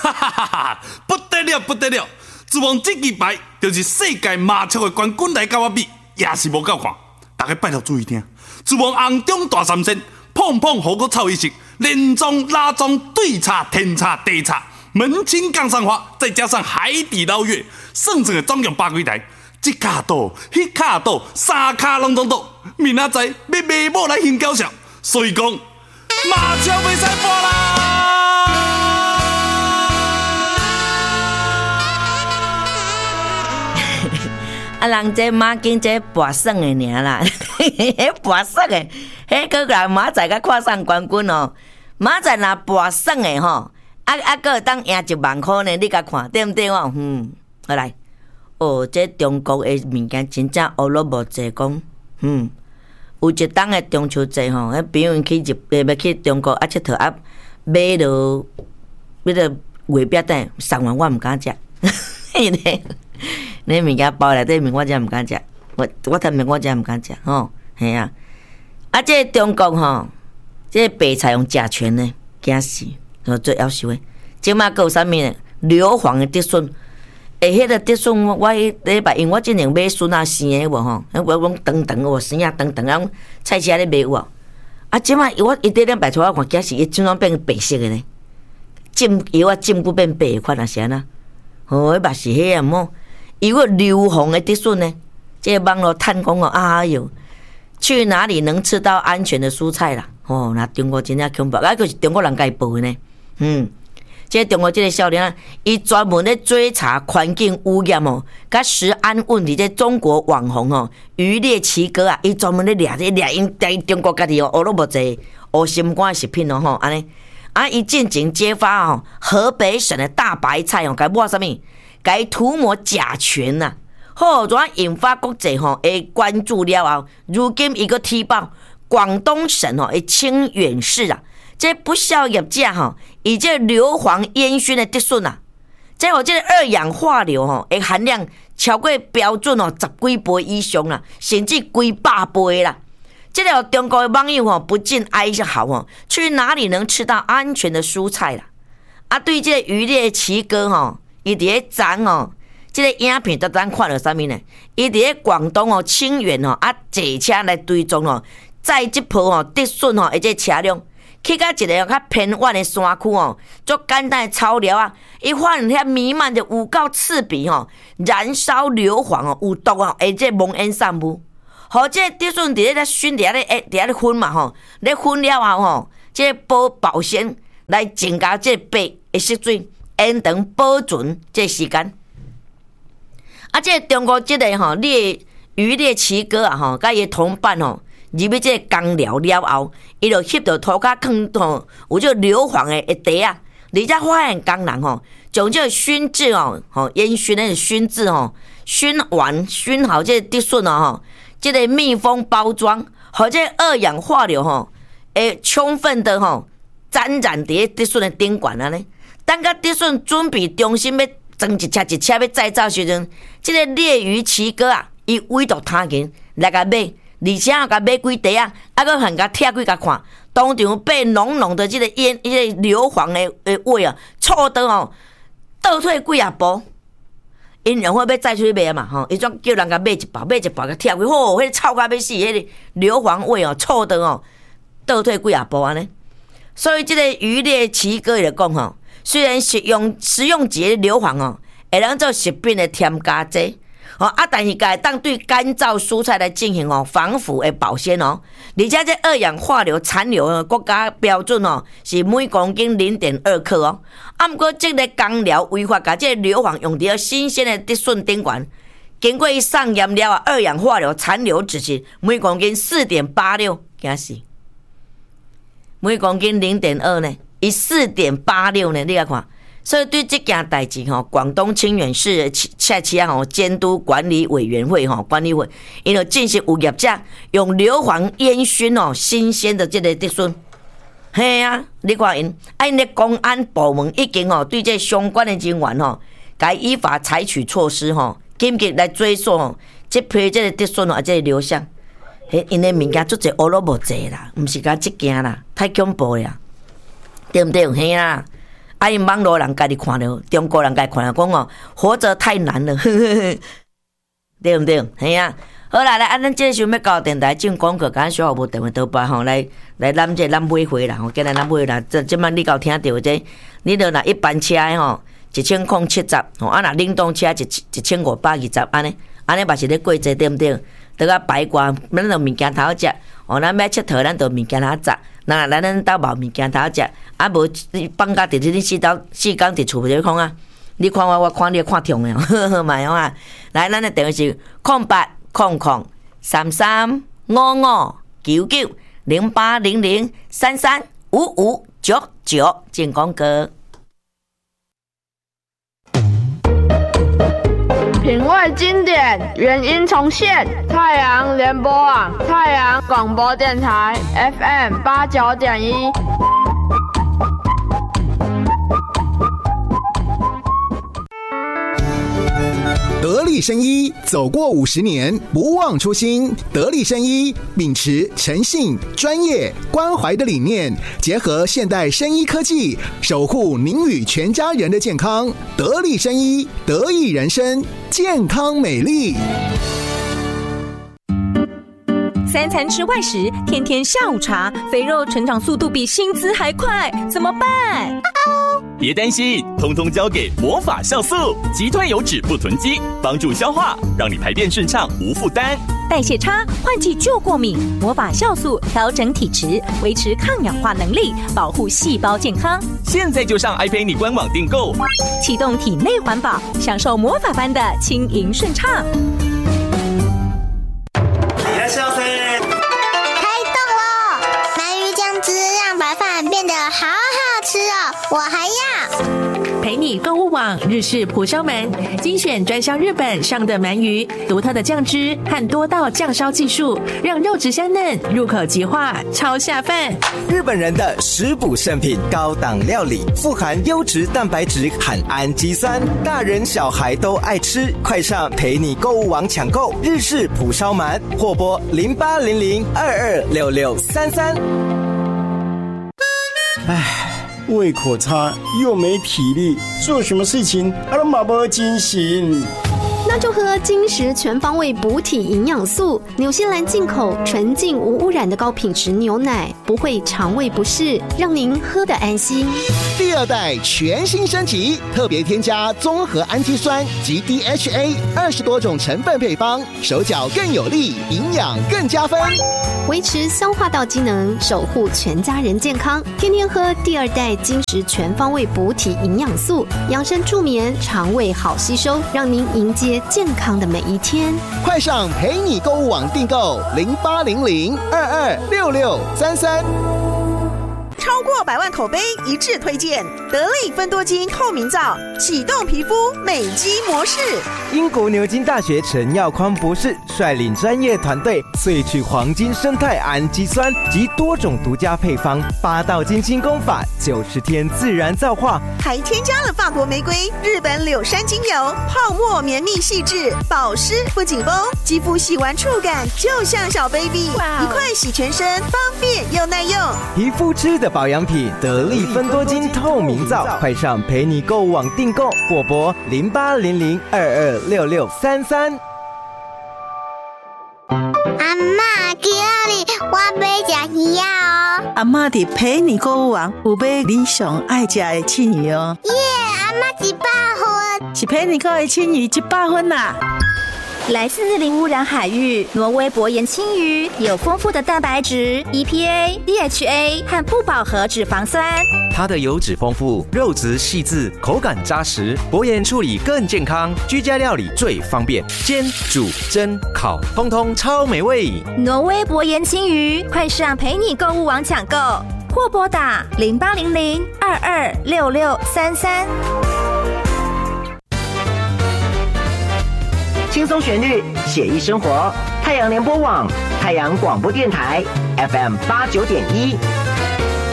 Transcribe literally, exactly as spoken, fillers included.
哈哈哈哈！不得了，不得了！自王这支牌就是世界麻将的冠军来甲我比，也是无够看。大家拜托注意听，自王红中大三仙，碰碰火锅臭一食，连中拉中对叉天叉地叉，门清杠上花，再加上海底捞月，算算的总共百几台。这卡倒，迄卡倒，三卡拢总倒，明仔载要买某来行交涉，所以讲麻将袂使博啦。 啊，人这马经这博胜的尔啦，迄博胜的，迄个个马仔甲看上冠军哦，马仔若博胜的吼，啊啊个当赢一万块呢，你甲看对毋对哦？嗯，好来，哦，这中国的物件真正学了无济讲，嗯，有一档的中秋节吼，迄朋友去日诶要去中国啊佚佗啊，买落买落月饼蛋，送完我毋敢食，嘿咧。你物件包内底面，我真毋敢食。我我头面我真毋敢食吼，系啊。啊，这中国吼，这白菜用食全呢，惊死，最夭寿诶。即马还有啥物呢？硫磺的竹笋，诶，迄个竹笋我我礼拜因我之前买笋啊生诶无吼，我讲长长哦，生啊长长啊，菜市仔咧卖有无？啊，即马我一点点摆出来看，惊死，伊怎样变白色诶呢？浸油啊浸久变白款啊是安那？哦，迄嘛是迄啊么？如果硫磺的竹笋呢？这网络探讲哦，哎哟，去哪里能吃到安全的蔬菜啦？哦，那中国真正恐怖，啊，就是中国人家报的呢。嗯，这中国这个少年啊，伊专门咧追查环境污染哦，甲食安问题。这中国网红哦，渔猎奇哥啊，伊专门咧掠这掠因在中国家己哦，学了无济学心肝的食品哦，吼，安尼啊，伊进行揭发哦，河北省的大白菜哦，该抹啥物？该涂抹甲醛呐、啊，好，怎引发国际吼的关注了后，如今一个踢爆广东省吼的清远市啊，这不孝业者吼，以这硫磺烟熏的竹笋啊，这有这个二氧化硫吼的含量超过标准哦十几倍以上啦，甚至几百倍啦。这个中国的网友吼不禁哀嚎吼，去哪里能吃到安全的蔬菜啦？啊，对这个渔猎奇哥吼。伊伫咧昨哦，即、这个影片都咱看到啥物呢？伊伫咧广东哦清远哦啊坐车来追踪哦，载即波哦竹笋哦，而且车辆去到一个较偏远的山区哦，做简单的草料啊，伊发现遐弥漫着有够刺鼻吼，燃烧硫磺哦，有毒哦，而且蒙烟散布。好，即个竹笋伫咧咧熏，伫咧咧伫咧熏嘛吼，咧熏了后吼，即、这个保保鲜来增加即个白的色水。延长保存这时间，啊！这个、中国这个吼猎渔猎奇哥啊吼，甲伊同伴吼，入去这个工寮了后，伊就翕到涂骹坑吼有这硫磺的一地啊，而且发现工人吼将这熏制哦，吼烟熏的熏制吼，熏完熏好这竹笋哦吼，这个密封包装，和这二氧化硫吼，会充分的吼沾染伫竹笋的顶管啊呢。等甲竹笋准备重新要装一车一车要再造时阵，即、这个猎鱼奇哥啊，伊委托他人来甲买，而且啊甲买几袋啊，啊搁还甲拆开甲看，当场被浓浓的即个烟、即、这个硫磺的的味啊，臭到吼倒退几啊步。因用伙要再出去卖嘛吼，伊总叫人甲买一包，买一包甲拆开，吼，迄臭甲要死，迄个硫磺味哦，臭到哦倒退几啊步安尼。所以即个渔猎奇哥来讲吼。虽然食用食用级硫磺哦，会当做食品的添加剂哦啊，但是会当对干燥蔬菜来进行哦防腐的保鲜哦，而且这二氧化硫残留的国家标准哦是每公斤零点二克哦。啊，不过这个工寮违法把这硫磺用在新鲜的竹笋顶管，经过上验了二氧化硫残留值是每公斤四点八六，惊死！每公斤零点二呢？伊四点八六呢，你来看，所以对这件代志吼，广东清远市下期啊吼监督管理委员会吼管理会，因就进行有业者用硫磺烟熏哦新鲜的这个竹笋，嘿啊，你看因，啊因的公安部门已经吼对这相关的人员吼，该依法采取措施吼，紧急来追溯吼，这批这个竹笋哦，这个流向，嘿，因的物件足侪学了无济啦，毋是讲这件啦，太恐怖了。对不对？嘿啦，啊！ 啊，因网络人家己看到，中国人家己看到，讲哦，活着太难了，呵呵呵对不对？系啊。好啦，来，啊，咱这想要交电台进广告，咱小号无电话倒摆吼，来来，咱这咱买回啦，吼，今日咱买啦，这即摆你有听到这？你著若一般车的吼，一千空七十，吼，啊，若冷冻车一一千五百二十，安尼，安尼嘛是咧过节对不对？得啊排罐，咱著物件头食，哦，咱要佚佗，咱著物件头食，那咱咱兜无物件头食，啊无放假伫你四斗四工伫厝袂看啊，你看我，我看你看痛诶，呵呵嘛样啊，来，咱的电话是空八。空空三三五五九九零八零零三三五五九九，进广告。 品味经典，原音重现。太阳联播网，太阳广播电台 F M 八九点一。 得力生医走过五十年，不忘初心。得力生医秉持诚信、专业、关怀的理念，结合现代生医科技，守护您与全家人的健康。得力生医，得益人生，健康美丽。 三餐吃外食，天天下午茶，肥肉成长速度比薪资还快，怎么办？ 别担心，通通交给魔法酵素，击退油脂不囤积，帮助消化，让你排便顺畅无负担。 代谢差、换季就过敏，魔法酵素调整体质，维持抗氧化能力，保护细胞健康。 现在就上 iPay 官网订购， 启动体内环保，享受魔法般的轻盈顺畅。 开动了！鳗鱼酱汁让白饭变得好好吃哦，我还要。 陪你购物网日式蒲烧鳗，精选专销日本上的鳗鱼，独特的酱汁和多道酱烧技术，让肉质香嫩，入口即化，超下饭。 日本人的食补圣品，高档料理，富含优质蛋白质和氨基酸，大人小孩都爱吃。快上陪你购物网抢购日式蒲烧鳗，或拨零八零零二二六六三三。 唉。胃口差又没体力，做什么事情啊都没精神。 那就喝金石全方位补体营养素，纽西兰进口纯净无污染的高品质牛奶，不会肠胃不适，让您喝得安心。 第二代全新升级，特别添加综合氨基酸及 D H A 二十多种成分配方，手脚更有力，营养更加分， 维持消化道机能，守护全家人健康。天天喝第二代金石全方位补体营养素，养生助眠，肠胃好吸收，让您迎接健康的每一天。 快上陪你购物网订购零八零零二二六六三三。 超过百万口碑一致推荐得力芬多精透明皂，启动皮肤美肌模式。 英国牛津大学陈耀匡博士率领专业团队萃取黄金生态氨基酸及多种独家配方，八道精心工法，九十天自然皂化， 还添加了法国玫瑰、日本柳杉精油，泡沫绵密细致，保湿不紧绷，肌肤洗完触感就像小 baby， 一块洗全身，方便又耐用。 皮肤吃的保养品得力芬多精透明皂，快上陪你购物网订购，或拨零八零零二二六六三三。 阿嬷，今日我要吃鱼啊哦！ 阿嬷伫陪你购物网有买你上爱吃的青鱼哦。 耶，阿嬷一百分， 是陪你购的青鱼一百分啦。 来自零污染海域，挪威薄盐青鱼有丰富的蛋白质、E P A、D H A 和不饱和脂肪酸。 它的油脂丰富，肉质细致，口感扎实，薄盐处理更健康，居家料理最方便，煎、煮、蒸、烤，通通超美味。 挪威薄盐青鱼，快上陪你购物网抢购，或拨打零八零零二二六六三三。 轻松旋律，写意生活。太阳联播网，太阳广播电台 F M 八九点一。